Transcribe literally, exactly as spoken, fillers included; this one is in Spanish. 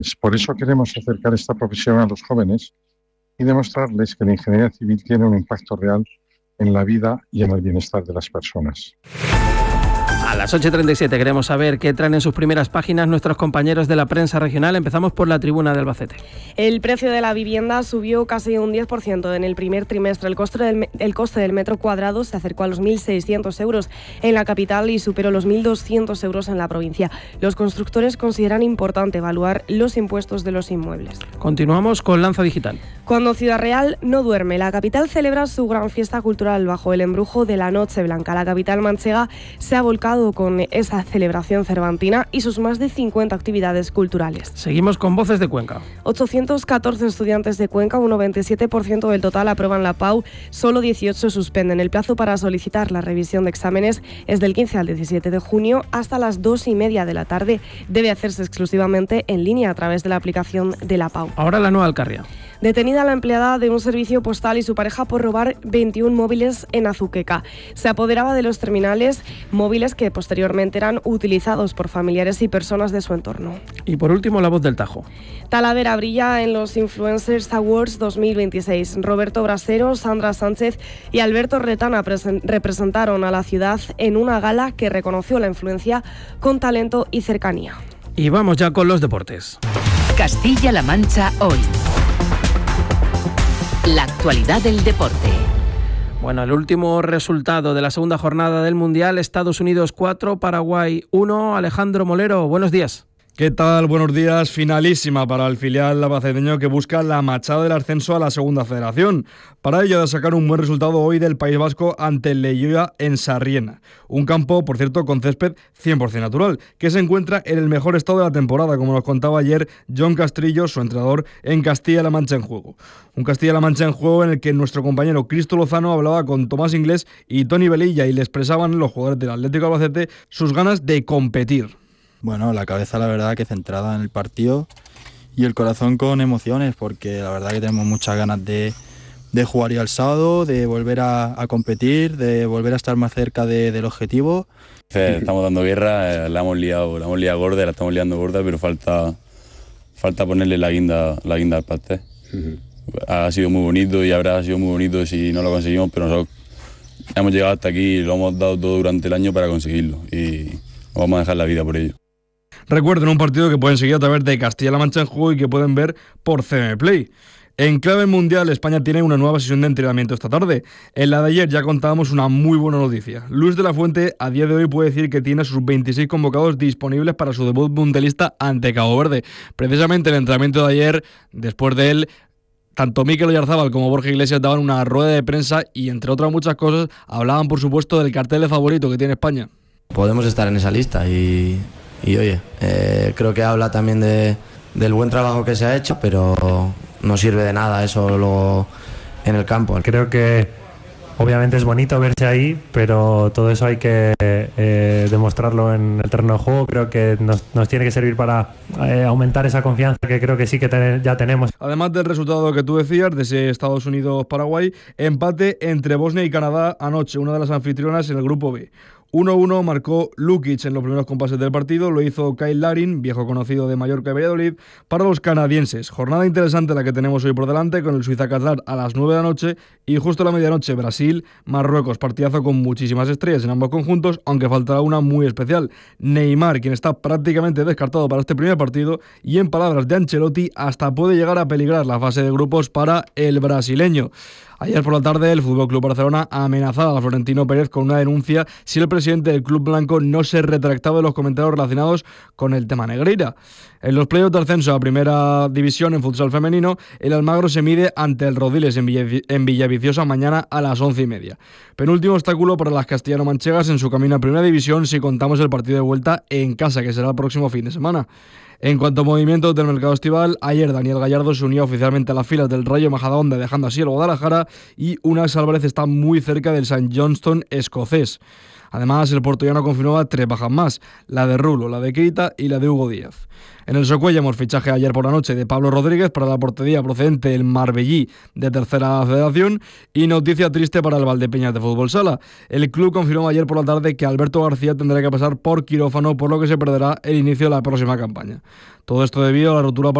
Por eso queremos acercar esta profesión a los jóvenes y demostrarles que la ingeniería civil tiene un impacto real en la vida y en el bienestar de las personas. A las ocho y treinta y siete queremos saber qué traen en sus primeras páginas nuestros compañeros de la prensa regional. Empezamos por la Tribuna de Albacete. El precio de la vivienda subió casi un diez por ciento en el primer trimestre. El coste del, el coste del metro cuadrado se acercó a los mil seiscientos euros en la capital y superó los mil doscientos euros en la provincia. Los constructores consideran importante evaluar los impuestos de los inmuebles. Continuamos con Lanza Digital. Cuando Ciudad Real no duerme, la capital celebra su gran fiesta cultural bajo el embrujo de la Noche Blanca. La capital manchega se ha volcado con esa celebración cervantina y sus más de cincuenta actividades culturales. Seguimos con Voces de Cuenca. ochocientos catorce estudiantes de Cuenca, un noventa y siete por ciento del total aprueban la P A U, solo dieciocho suspenden. El plazo para solicitar la revisión de exámenes es del quince al diecisiete de junio hasta las dos y media de la tarde. Debe hacerse exclusivamente en línea a través de la aplicación de la P A U. Ahora la Nueva Alcarria. Detenida la empleada de un servicio postal y su pareja por robar veintiún móviles en Azuqueca. Se apoderaba de los terminales móviles que posteriormente eran utilizados por familiares y personas de su entorno. Y por último, La Voz del Tajo. Talavera brilla en los Influencers Awards dos mil veintiséis. Roberto Brasero, Sandra Sánchez y Alberto Retana representaron a la ciudad en una gala que reconoció la influencia con talento y cercanía. Y vamos ya con los deportes. Castilla-La Mancha hoy. La actualidad del deporte. Bueno, el último resultado de la segunda jornada del Mundial, Estados Unidos cuatro, Paraguay uno. Alejandro Molero, buenos días. ¿Qué tal? Buenos días. Finalísima para el filial albaceteño que busca la machada del ascenso a la segunda federación. Para ello, de sacar un buen resultado hoy del País Vasco ante el Leioa en Sarriena. Un campo, por cierto, con césped cien por ciento natural, que se encuentra en el mejor estado de la temporada, como nos contaba ayer John Castrillo, su entrenador en Castilla-La Mancha en juego. Un Castilla-La Mancha en juego en el que nuestro compañero Cristo Lozano hablaba con Tomás Inglés y Toni Velilla y le expresaban los jugadores del Atlético Albacete sus ganas de competir. Bueno, la cabeza la verdad que centrada en el partido y el corazón con emociones, porque la verdad que tenemos muchas ganas de, de jugar ya el sábado, de volver a, a competir, de volver a estar más cerca de, del objetivo. Estamos dando guerra, la hemos liado, la hemos liado gorda, la estamos liando gorda, pero falta, falta ponerle la guinda, la guinda al pastel. Uh-huh. Ha sido muy bonito y habrá sido muy bonito si no lo conseguimos, pero nosotros hemos llegado hasta aquí y lo hemos dado todo durante el año para conseguirlo y nos vamos a dejar la vida por ello. Recuerden, un partido que pueden seguir a través de Castilla-La Mancha en juego y que pueden ver por C M Play. En clave mundial, España tiene una nueva sesión de entrenamiento esta tarde. En la de ayer ya contábamos una muy buena noticia. Luis de la Fuente a día de hoy puede decir que tiene sus veintiséis convocados disponibles para su debut mundialista ante Cabo Verde. Precisamente el entrenamiento de ayer, después de él, tanto Mikel Oyarzábal como Borja Iglesias daban una rueda de prensa y, entre otras muchas cosas, hablaban, por supuesto, del cartel de favorito que tiene España. Podemos estar en esa lista y... Y oye, eh, creo que habla también de, del buen trabajo que se ha hecho, pero no sirve de nada eso luego en el campo. Creo que obviamente es bonito verse ahí, pero todo eso hay que eh, demostrarlo en el terreno de juego. Creo que nos, nos tiene que servir para eh, aumentar esa confianza que creo que sí que ten, ya tenemos. Además del resultado que tú decías, de ese Estados Unidos-Paraguay, empate entre Bosnia y Canadá anoche, una de las anfitrionas en el grupo B. uno uno marcó Lukic en los primeros compases del partido, lo hizo Kyle Larin, viejo conocido de Mallorca y Valladolid, para los canadienses. Jornada interesante la que tenemos hoy por delante, con el Suiza-Qatar a las nueve de la noche y justo a la medianoche Brasil-Marruecos. Partidazo con muchísimas estrellas en ambos conjuntos, aunque faltará una muy especial. Neymar, quien está prácticamente descartado para este primer partido, y en palabras de Ancelotti, hasta puede llegar a peligrar la fase de grupos para el brasileño. Ayer por la tarde el F C Barcelona amenazaba a Florentino Pérez con una denuncia si el presidente del club blanco no se retractaba de los comentarios relacionados con el tema Negreira. En los playoffs de ascenso a la primera división en futsal femenino, el Almagro se mide ante el Rodiles en, Villa, en Villaviciosa mañana a las once y media. Penúltimo obstáculo para las castellano-manchegas en su camino a primera división si contamos el partido de vuelta en casa, que será el próximo fin de semana. En cuanto a movimientos del mercado estival, ayer Daniel Gallardo se unió oficialmente a las filas del Rayo Majadahonda, dejando así el Guadalajara, y Unai Álvarez está muy cerca del Saint Johnstone escocés. Además, el portugués confirmaba tres bajas más, la de Rulo, la de Keita y la de Hugo Díaz. En el Socuellamos, fichaje ayer por la noche de Pablo Rodríguez para la portería procedente del Marbellí de Tercera Federación, y noticia triste para el Valdepeñas de Fútbol Sala. El club confirmó ayer por la tarde que Alberto García tendrá que pasar por quirófano, por lo que se perderá el inicio de la próxima campaña. Todo esto debido a la rotura